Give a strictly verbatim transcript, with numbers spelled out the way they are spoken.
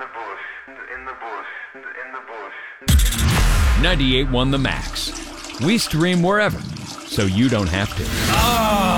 bush, in the bush, in the bush. ninety-eight point one The Max. We stream wherever, so you don't have to.